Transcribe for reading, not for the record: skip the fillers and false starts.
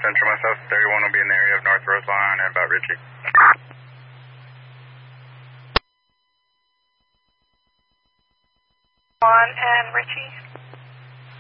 Central myself, 31 will be in the area of North Roseline and about Ritchie. One and Ritchie.